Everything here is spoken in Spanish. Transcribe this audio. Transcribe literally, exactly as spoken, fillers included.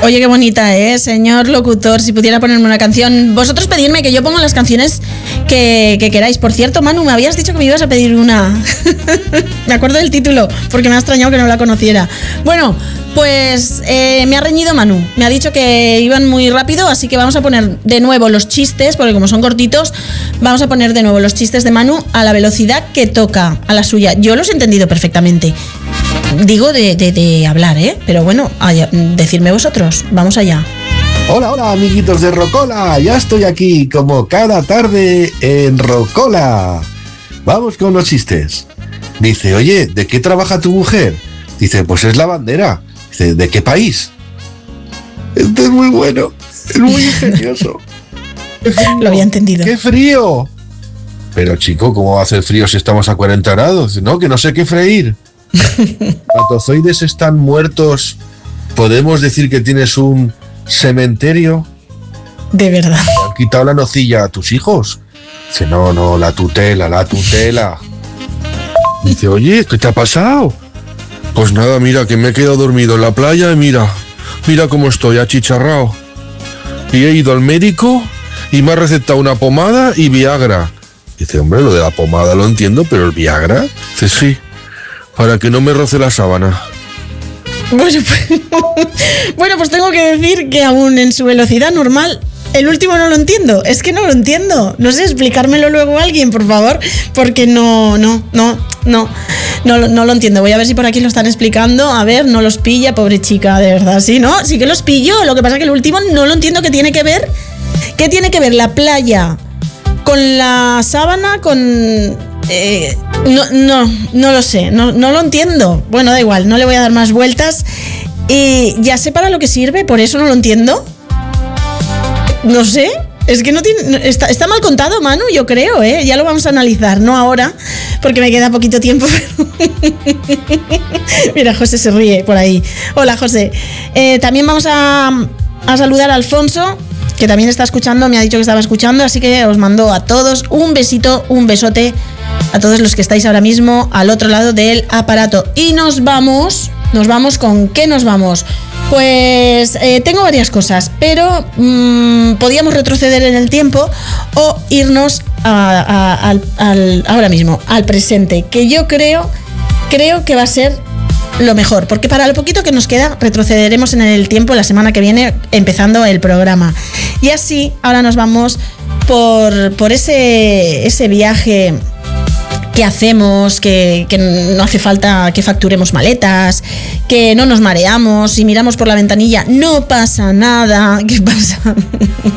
Oye, qué bonita, ¿eh? Señor locutor, si pudiera ponerme una canción. Vosotros pedidme que yo ponga las canciones que, que queráis. Por cierto, Manu, me habías dicho que me ibas a pedir una. Me acuerdo del título, porque me ha extrañado que no la conociera. Bueno, pues eh, me ha reñido Manu. Me ha dicho que iban muy rápido, así que vamos a poner de nuevo los chistes, porque como son cortitos, vamos a poner de nuevo los chistes de Manu a la velocidad que toca, a la suya. Yo los he entendido perfectamente. Digo de, de, de hablar, ¿eh? Pero bueno, allá, decidme vosotros. Vamos allá. Hola, hola, amiguitos de Rocola. Ya estoy aquí, como cada tarde, en Rocola. Vamos con los chistes. Dice, oye, ¿de qué trabaja tu mujer? Dice, pues es lavandera. Dice, ¿de qué país? Este es muy bueno, es muy ingenioso. Lo había entendido. ¡Qué frío! Pero chico, ¿cómo va a hacer frío si estamos a cuarenta grados? No, que no sé qué freír. ¿Patozoides están muertos? ¿Podemos decir que tienes un cementerio? De verdad. ¿Te han quitado la nocilla a tus hijos? Dice, no, no, la tutela, la tutela. Dice, oye, ¿qué te ha pasado? Pues nada, mira, que me he quedado dormido en la playa y mira, mira cómo estoy, achicharrado. Y he ido al médico y me ha recetado una pomada y Viagra. Dice, hombre, lo de la pomada lo entiendo, pero el Viagra, dice, sí, para que no me roce la sábana. Bueno pues, bueno, pues tengo que decir que aún en su velocidad normal, el último no lo entiendo. Es que no lo entiendo. No sé, explicármelo luego a alguien, por favor, porque no, no, no, no, no, no lo entiendo. Voy a ver si por aquí lo están explicando. A ver, no los pilla, pobre chica, de verdad. Sí, ¿no? Sí que los pillo. Lo que pasa es que el último no lo entiendo. ¿Qué tiene que ver? ¿Qué tiene que ver la playa con la sábana, con... Eh, no, no, no lo sé, no, no lo entiendo. Bueno, da igual, no le voy a dar más vueltas. Y ya sé para lo que sirve, por eso no lo entiendo. No sé, es que no tiene, está, está mal contado, Manu, yo creo, ¿eh? Ya lo vamos a analizar, no ahora, porque me queda poquito tiempo. Mira, José se ríe por ahí. Hola, José. Eh, también vamos a, a saludar a Alfonso, que también está escuchando, me ha dicho que estaba escuchando, así que os mando a todos un besito, un besote a todos los que estáis ahora mismo al otro lado del aparato. Y nos vamos, nos vamos con ¿qué nos vamos? Pues eh, tengo varias cosas, pero mmm, podíamos retroceder en el tiempo o irnos a, a, al, al, ahora mismo, al presente, que yo creo, creo que va a ser lo mejor, porque para lo poquito que nos queda retrocederemos en el tiempo la semana que viene empezando el programa. Y así ahora nos vamos por, por ese, ese viaje que hacemos, que, que no hace falta que facturemos maletas, que no nos mareamos y miramos por la ventanilla, no pasa nada. ¿Qué pasa?